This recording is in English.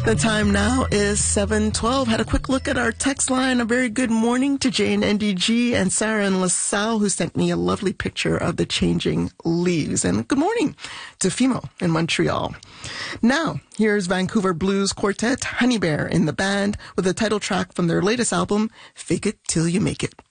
The time now is 7:12. Had a quick look at our text line. A very good morning to Jane NDG and Sarah and LaSalle, who sent me a lovely picture of the changing leaves. And good morning to Fimo in Montreal. Now, here's Vancouver Blues Quartet Honey Bear in the band with the title track from their latest album, Fake It Till You Make It.